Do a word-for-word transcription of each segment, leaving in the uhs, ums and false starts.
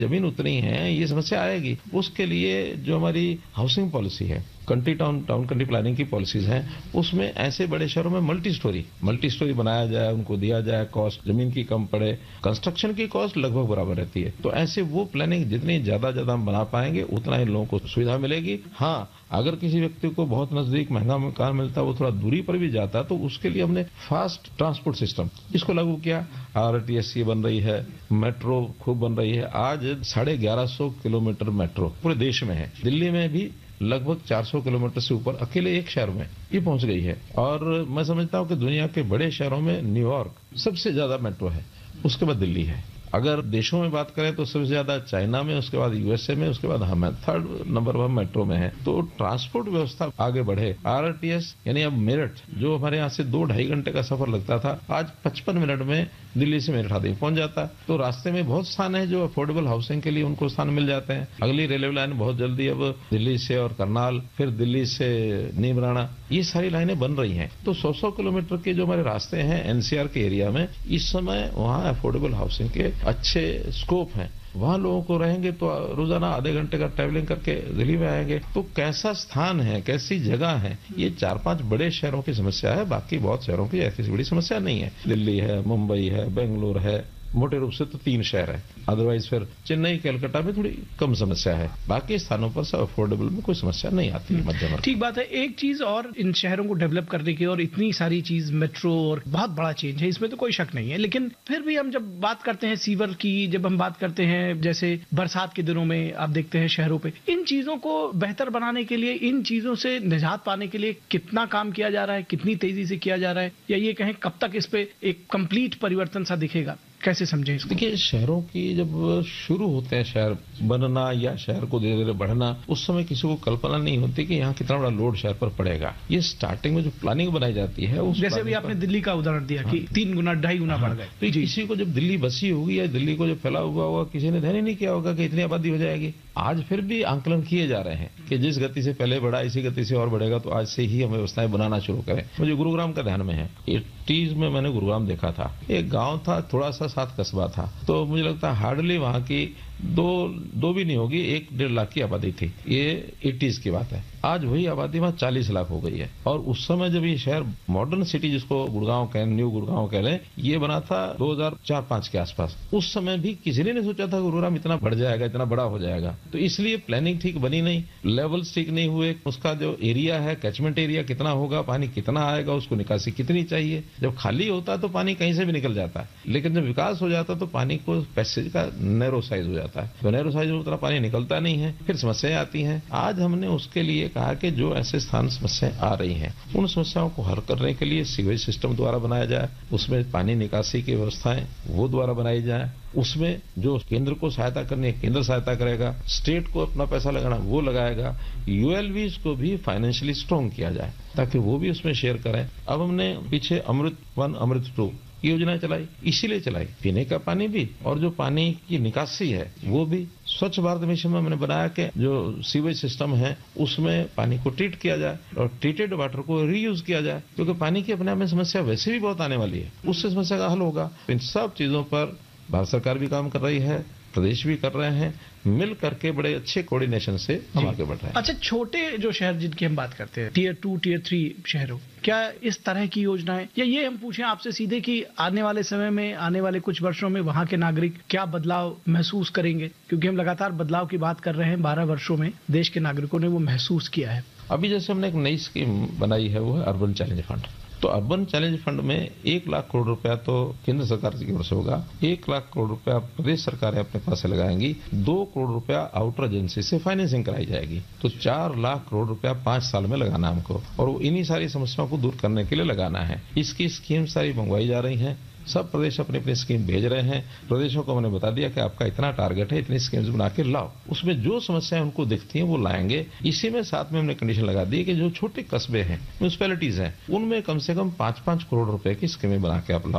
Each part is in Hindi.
जमीन उतनी है, ये समस्या आएगी। उसके लिए जो हमारी हाउसिंग पॉलिसी है, country town town country planning की पॉलिसीज हैं, उसमें ऐसे बड़े शहरों में मल्टी स्टोरी मल्टी स्टोरी बनाया जाए, उनको दिया जाए, कॉस्ट जमीन की कम पड़े, कंस्ट्रक्शन की कॉस्ट लगभग बराबर रहती है। तो ऐसे वो प्लानिंग जितनी ज्यादा ज्यादा हम बना पाएंगे उतना ही लोगों को सुविधा मिलेगी। हाँ, अगर किसी व्यक्ति को बहुत नजदीक महंगा मकान मिलता है, वो थोड़ा दूरी पर भी जाता है, तो उसके लिए हमने फास्ट ट्रांसपोर्ट सिस्टम इसको लागू किया। आरटीएससी बन रही है, मेट्रो खूब बन रही है। आज साढ़े ग्यारह सौ किलोमीटर मेट्रो पूरे देश में है। दिल्ली में भी लगभग चार सौ किलोमीटर से ऊपर अकेले एक शहर में ये पहुंच गई है। और मैं समझता हूं कि दुनिया के बड़े शहरों में न्यूयॉर्क सबसे ज्यादा मेट्रो है, उसके बाद दिल्ली है। अगर देशों में बात करें तो सबसे ज्यादा चाइना में, उसके बाद यूएसए में, उसके बाद हम थर्ड नंबर पर मेट्रो में है। तो ट्रांसपोर्ट व्यवस्था आगे बढ़े। आरटीएस यानी अब मेरठ, जो हमारे यहाँ से दो ढाई घंटे का सफर लगता था, आज पचपन मिनट में दिल्ली से मेरठ आदमी पहुंच जाता है। तो रास्ते में बहुत स्थान है जो अफोर्डेबल हाउसिंग के लिए उनको स्थान मिल जाते हैं। अगली रेलवे लाइन बहुत जल्दी अब दिल्ली से और करनाल, फिर दिल्ली से नीमराणा, ये सारी लाइनें बन रही हैं। तो सौ सौ किलोमीटर के जो हमारे रास्ते हैं एनसीआर के एरिया में, इस समय वहाँ अफोर्डेबल हाउसिंग के अच्छे स्कोप हैं। वहां लोगों को रहेंगे तो रोजाना आधे घंटे का ट्रैवलिंग करके दिल्ली में आएंगे। तो कैसा स्थान है, कैसी जगह है, ये चार पांच बड़े शहरों की समस्या है। बाकी बहुत शहरों की ऐसी बड़ी समस्या नहीं है। दिल्ली है, मुंबई है, बेंगलुरु है, मोटे रूप से तो तीन शहर है। अदरवाइज फिर चेन्नई, कलकत्ता में थोड़ी कम समस्या है। बाकी स्थानों पर सब अफोर्डेबल में कोई समस्या नहीं आती है मध्यम। ठीक बात है। एक चीज और, इन शहरों को डेवलप करने की और इतनी सारी चीज, मेट्रो और बहुत बड़ा चेंज है, इसमें तो कोई शक नहीं है। लेकिन फिर भी हम जब बात करते हैं सीवर की, जब हम बात करते हैं जैसे बरसात के दिनों में आप देखते हैं शहरों पे, इन चीजों को बेहतर बनाने के लिए, इन चीजों से निजात पाने के लिए कितना काम किया जा रहा है, कितनी तेजी से किया जा रहा है, या ये कहें कब तक इस पे एक कंप्लीट परिवर्तन सा दिखेगा, कैसे समझें इसको? देखिए, शहरों की जब शुरू होते हैं शहर बनना या शहर को धीरे धीरे बढ़ना, उस समय किसी को कल्पना नहीं होती कि यहाँ कितना बड़ा लोड शहर पर पड़ेगा। ये स्टार्टिंग में जो प्लानिंग बनाई जाती है, उस जैसे भी आपने दिल्ली का उदाहरण दिया कि तीन गुना ढाई गुना बढ़ गए, तो किसी को जब दिल्ली बसी होगी या दिल्ली को जब फैला हुआ होगा, किसी ने ध्यान ही नहीं किया होगा कि इतनी आबादी हो जाएगी। आज फिर भी आंकलन किए जा रहे हैं कि जिस गति से पहले बढ़ा, इसी गति से और बढ़ेगा, तो आज से ही हम व्यवस्थाएं बनाना शुरू करें। मुझे गुरुग्राम का ध्यान में है। एटीज में मैंने गुरुग्राम देखा था। एक गांव था, थोड़ा सा सात कस्बा था, तो मुझे लगता है हार्डली वहां की दो दो भी नहीं होगी, एक डेढ़ लाख की आबादी थी। ये एटीज की बात है। आज वही आबादी वहां चालीस लाख हो गई है। और उस समय जब ये शहर मॉडर्न सिटी, जिसको गुड़गांव कहें, न्यू गुड़गांव कह लें, ये बना था दो हज़ार चार पांच के आसपास। उस समय भी किसी ने नहीं सोचा था गुरुग्राम इतना बढ़ जाएगा, इतना बड़ा हो जाएगा। तो इसलिए प्लानिंग ठीक बनी नहीं, लेवल ठीक नहीं हुए। उसका जो एरिया है, कैचमेंट एरिया कितना होगा, पानी कितना आएगा, उसको निकासी कितनी चाहिए। जब खाली होता तो पानी कहीं से भी निकल जाता है, लेकिन जब विकास हो जाता तो पानी को पैसेज का नैरो साइज हो जाता है। तो नैरो साइज में उतना पानी निकलता नहीं है, फिर समस्याएं आती हैं। आज हमने उसके लिए कहा कि जो ऐसे स्थान समस्याएं आ रही हैं, उन समस्याओं को हल करने के लिए सीवेज सिस्टम द्वारा बनाया जाए, उसमें पानी निकासी की व्यवस्थाएं वो द्वारा बनाई जाए, उसमें जो केंद्र को सहायता करनी है केंद्र सहायता करेगा, स्टेट को अपना पैसा लगाना वो लगाएगा, यूएलवीज को भी फाइनेंशियली स्ट्रांग किया जाए ताकि वो भी उसमें शेयर करें। अब हमने पीछे अमृत वन, अमृत टू योजनाएं चलाई, इसीलिए चलाई, पीने का पानी भी और जो पानी की निकासी है वो भी। स्वच्छ भारत मिशन में हमने बनाया कि जो सीवेज सिस्टम है उसमें पानी को ट्रीट किया जाए और ट्रीटेड वाटर को रीयूज किया जाए, क्योंकि पानी की अपने आप में समस्या वैसे भी बहुत आने वाली है, उससे समस्या का हल होगा। इन सब चीजों पर भारत सरकार भी काम कर रही है, प्रदेश भी कर रहे हैं, मिल करके बड़े अच्छे कोऑर्डिनेशन से हम आगे बढ़ रहे हैं। अच्छा, छोटे जो शहर जिनकी हम बात करते हैं, टीयर टू टीयर थ्री शहरों, क्या इस तरह की योजनाएं, या ये हम पूछें आपसे सीधे कि आने वाले समय में, आने वाले कुछ वर्षों में वहां के नागरिक क्या बदलाव महसूस करेंगे? क्योंकि हम लगातार बदलाव की बात कर रहे हैं, बारह वर्षों में देश के नागरिकों ने वो महसूस किया है। अभी जैसे हमने एक नई स्कीम बनाई है, वो है अर्बन चैलेंज फंड। तो अर्बन चैलेंज फंड में एक लाख करोड़ रुपया तो केंद्र सरकार की ओर से होगा, एक लाख करोड़ रुपया प्रदेश सरकारें अपने पास से लगाएंगी, दो करोड़ रुपया आउटर एजेंसी से फाइनेंसिंग कराई जाएगी। तो चार लाख करोड़ रुपया पांच साल में लगाना हमको, और वो इन्हीं सारी समस्याओं को दूर करने के लिए लगाना है। इसकी स्कीम सारी मंगवाई जा रही है, सब प्रदेश अपनी अपनी स्कीम भेज रहे हैं। प्रदेशों को हमने बता दिया कि आपका इतना टारगेट है, इतनी स्कीम्स बना के लाओ, उसमें जो समस्याएं उनको दिखती हैं वो लाएंगे। इसी में साथ में हमने कंडीशन लगा दी कि जो छोटे कस्बे हैं, म्यूनिसिपैलिटीज हैं, उनमें कम से कम पांच पांच करोड़ रुपए की स्कीमें बना के आप लाओ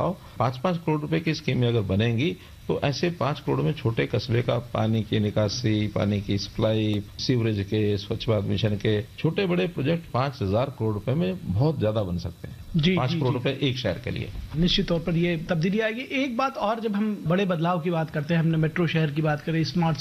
पांच पांच करोड़ रुपए की स्कीमें अगर बनेंगी तो ऐसे पांच करोड़ में छोटे कस्बे का पानी की निकासी, पानी की सप्लाई, सीवरेज के, स्वच्छ भारत मिशन के छोटे बड़े प्रोजेक्ट पांच हजार करोड़ रुपए में बहुत ज्यादा बन सकते हैं। जी, पांच जी, करोड़ जी। रुपए एक शहर के लिए निश्चित तौर पर ये तब्दीली आएगी। एक बात और, जब हम बड़े बदलाव की बात करते हैं, हमने मेट्रो शहर की बात करें, स्मार्ट